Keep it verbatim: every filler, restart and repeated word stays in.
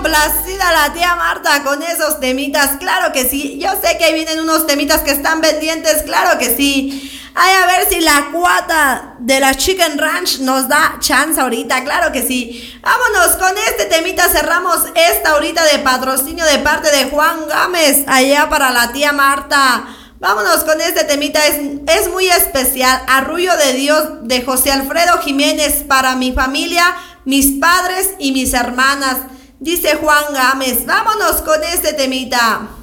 complacida la tía Marta con esos temitas, claro que sí. Yo sé que ahí vienen unos temitas que están pendientes, claro que sí. Ay, a ver si la cuata de la Chicken Ranch nos da chance ahorita, claro que sí. Vámonos con este temita, cerramos esta ahorita de patrocinio de parte de Juan Gámez, allá para la tía Marta. Vámonos con este temita, es, es muy especial. Arrullo de Dios de José Alfredo Jiménez para mi familia, mis padres y mis hermanas. Dice Juan Gámez, vámonos con este temita.